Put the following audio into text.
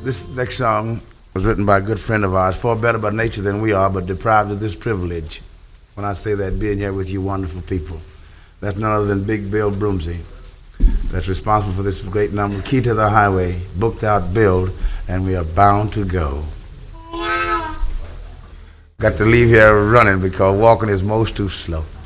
This next song was written by a good friend of ours, far better by nature than we are, but deprived of this privilege. When I say that, being here with you wonderful people. That's none other than Big Bill Broomsey. That's responsible for this great number, Key to the Highway, booked out, billed, and we are bound to go. Got to leave here running because walking is most too slow.